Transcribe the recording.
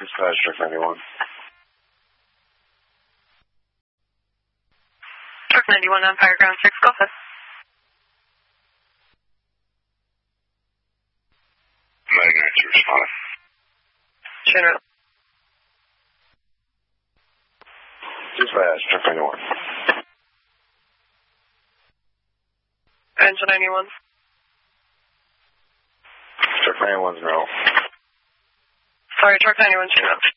Dispatch, truck 91. Truck 91 on Fire Ground 6, go ahead. Magnet to respond. General. Dispatch, truck 91. Engine 91. Truck 91's no. Sorry, truck 91's general.